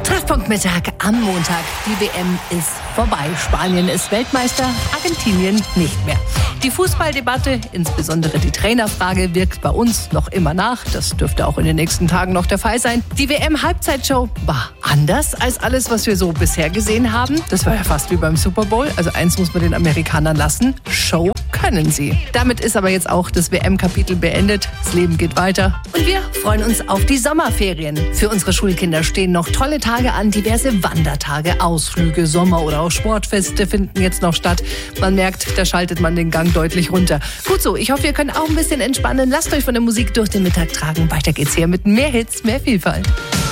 Treffpunkt Mittag am Montag. Die WM ist vorbei. Spanien ist Weltmeister, Argentinien nicht mehr. Die Fußballdebatte, insbesondere die Trainerfrage, wirkt bei uns noch immer nach. Das dürfte auch in den nächsten Tagen noch der Fall sein. Die WM-Halbzeitshow war anders als alles, was wir so bisher gesehen haben. Das war ja fast wie beim Super Bowl. Also eins muss man den Amerikanern lassen. Show können sie. Damit ist aber jetzt auch das WM-Kapitel beendet. Das Leben geht weiter. Und wir freuen uns auf die Sommerferien. Für unsere Schulkinder stehen noch tolle Tage an. Diverse Wandertage, Ausflüge, Sommer- oder auch Sportfeste finden jetzt noch statt. Man merkt, da schaltet man den Gang deutlich runter. Gut so, ich hoffe, ihr könnt auch ein bisschen entspannen. Lasst euch von der Musik durch den Mittag tragen. Weiter geht's hier mit mehr Hits, mehr Vielfalt.